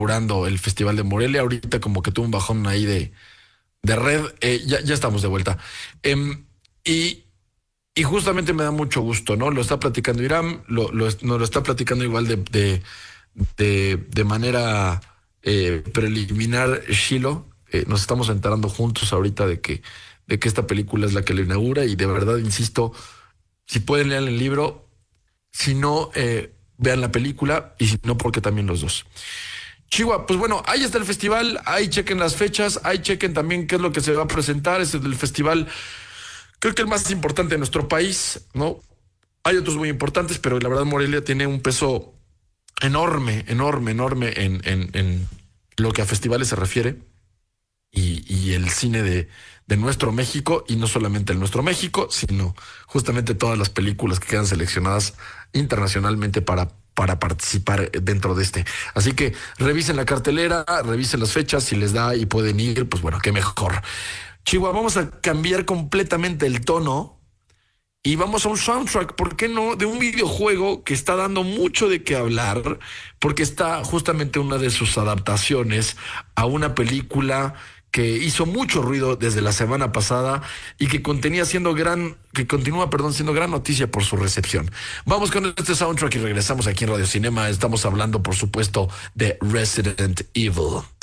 inaugurando el Festival de Morelia. Ahorita como que tuvo un bajón ahí de red. Ya estamos de vuelta. Em, y, y justamente me da mucho gusto, ¿no? Lo está platicando Iram, nos lo está platicando igual de manera preliminar Shilo. Nos estamos enterando juntos ahorita de que esta película es la que lo inaugura y de verdad, insisto, si pueden leer el libro, si no, vean la película y si no, porque también los dos. Chihuahua, pues bueno, ahí está el festival, ahí chequen las fechas, ahí chequen también qué es lo que se va a presentar. Es el festival, creo que el más importante de nuestro país, ¿no? Hay otros muy importantes, pero la verdad Morelia tiene un peso enorme, enorme, enorme en lo que a festivales se refiere y el cine de nuestro México, y no solamente el nuestro México, sino justamente todas las películas que quedan seleccionadas internacionalmente para participar dentro de este. Así que revisen la cartelera, revisen las fechas, si les da y pueden ir, pues bueno, qué mejor. Chihuahua, vamos a cambiar completamente el tono y vamos a un soundtrack, ¿por qué no? De un videojuego que está dando mucho de qué hablar, porque está justamente una de sus adaptaciones a una película que hizo mucho ruido desde la semana pasada y que continúa, perdón, siendo gran noticia por su recepción. Vamos con este soundtrack y regresamos aquí en Radio Cinema. Estamos hablando, por supuesto, de Resident Evil.